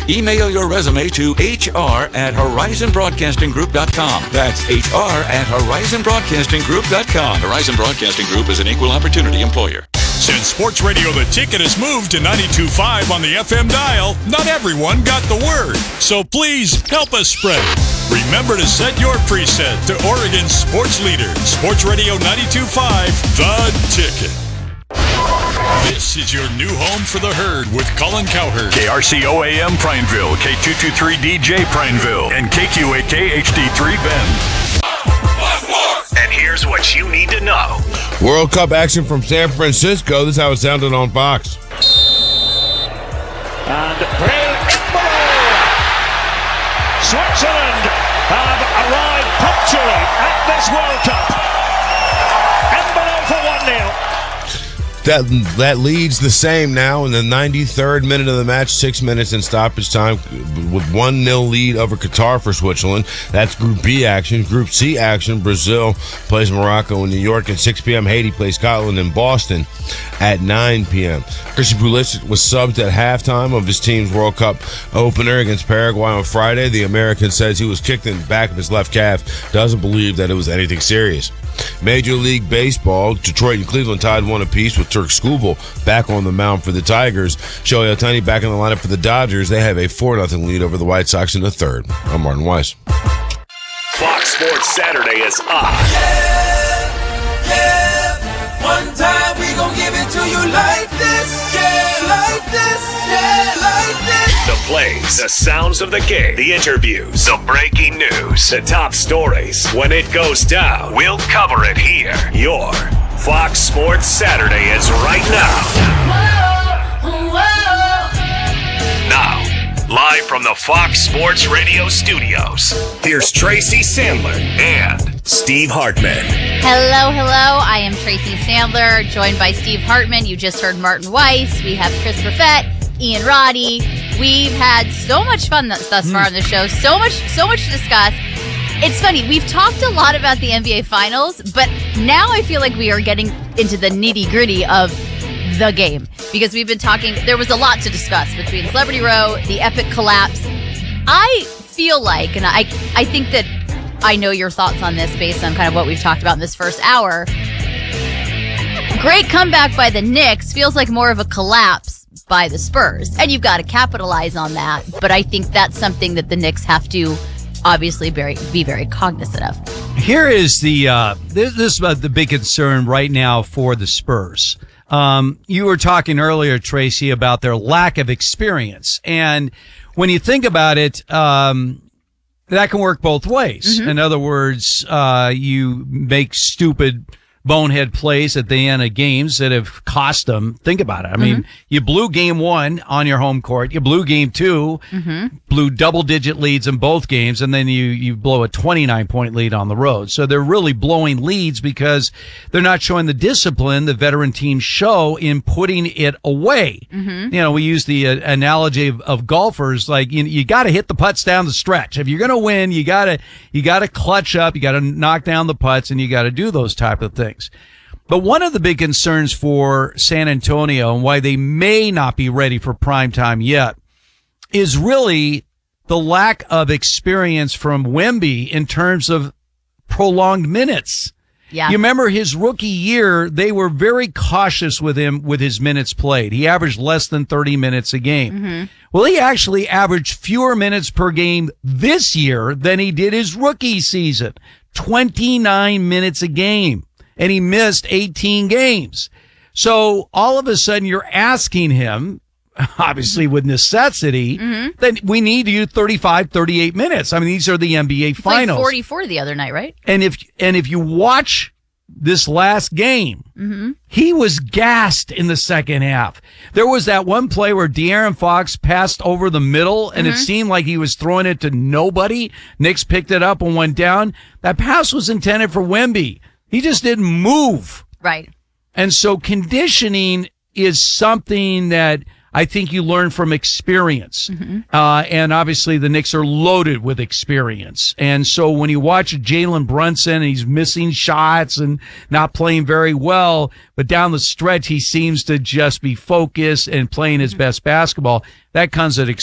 Email your resume to hr@horizonbroadcastinggroup.com. That's hr@horizonbroadcastinggroup.com. Horizon Broadcasting Group is an equal opportunity employer. Since Sports Radio The Ticket has moved to 92.5 on the FM dial, not everyone got the word. So please help us spread it. Remember to set your preset to Oregon's sports leader, Sports Radio 92.5, The Ticket. This is your new home for the herd with Colin Cowherd. KRCO-AM Prineville, K223DJ Prineville, and KQAK HD3 Bend. And here's what you need to know. World Cup action from San Francisco. This is how it sounded on Fox. And Switzerland have arrived punctually at this World Cup. Embolo for 1-0. That leads the same now in the 93rd minute of the match, 6 minutes in stoppage time with 1-0 lead over Qatar for Switzerland. That's Group B action. Group C action, Brazil plays Morocco in New York at 6 p.m. Haiti plays Scotland in Boston at 9 p.m. Christian Pulisic was subbed at halftime of his team's World Cup opener against Paraguay on Friday. The American says he was kicked in the back of his left calf, doesn't believe that it was anything serious. Major League Baseball, Detroit and Cleveland tied 1 apiece with Turk Skubal back on the mound for the Tigers. Shohei Ohtani back in the lineup for the Dodgers. They have a 4-0 lead over the White Sox in the third. I'm Martin Weiss. Fox Sports Saturday is on. Yeah. One time we gon' give it to you like this. Yeah, like this. Yeah, like this. The plays, the sounds of the game, the interviews, the breaking news, the top stories. When it goes down, we'll cover it here. Your Fox Sports Saturday is right now. Whoa, whoa. Now, live from the Fox Sports Radio studios, here's Tracy Sandler and Steve Hartman. Hello. I am Tracy Sandler, joined by Steve Hartman. You just heard Martin Weiss. We have Chris Buffett, Ian Roddy. We've had so much fun thus far on the show. So much to discuss. It's funny, we've talked a lot about the NBA Finals, but now I feel like we are getting into the nitty-gritty of the game. Because we've been talking, there was a lot to discuss between Celebrity Row, the epic collapse. I feel like, and I think that I know your thoughts on this based on kind of what we've talked about in this first hour. Great comeback by the Knicks feels like more of a collapse by the Spurs. And you've got to capitalize on that. But I think that's something that the Knicks have to obviously be very cognizant of. Here is this is the big concern right now for the Spurs. You were talking earlier, Tracy, about their lack of experience. And when you think about it, that can work both ways. Mm-hmm. In other words, you make stupid bonehead plays at the end of games that have cost them. Think about it. I mean, you blew game 1 on your home court. You blew game 2, blew double-digit leads in both games, and then you blow a 29-point lead on the road. So they're really blowing leads because they're not showing the discipline the veteran teams show in putting it away. You know, we use the analogy of golfers, like you got to hit the putts down the stretch. If you're going to win, you got to clutch up, you got to knock down the putts, and you got to do those type of things. But one of the big concerns for San Antonio and why they may not be ready for prime time yet is really the lack of experience from Wemby in terms of prolonged minutes. Yeah. You remember his rookie year, they were very cautious with him with his minutes played. He averaged less than 30 minutes a game. Well, he actually averaged fewer minutes per game this year than he did his rookie season. 29 minutes a game. And he missed 18 games. So all of a sudden you're asking him, obviously with necessity, then we need you 35, 38 minutes. I mean, these are the NBA finals. Played 44 the other night, right? And if you watch this last game, he was gassed in the second half. There was that one play where De'Aaron Fox passed over the middle, and it seemed like he was throwing it to nobody. Knicks picked it up and went down. That pass was intended for Wemby. He just didn't move. Right. And so conditioning is something that I think you learn from experience. And obviously the Knicks are loaded with experience. And so when you watch Jalen Brunson, he's missing shots and not playing very well, but down the stretch, he seems to just be focused and playing his best basketball. That comes at